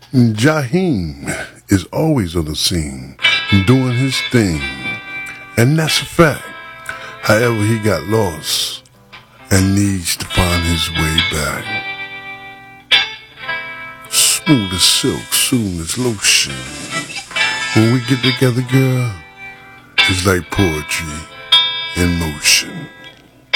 Jaheim is always on the scene, doing his thing, and that's a fact. However, he got lost and needs to find his way back. Smooth as silk, soon as lotion. When we get together, girl, it's like poetry in motion.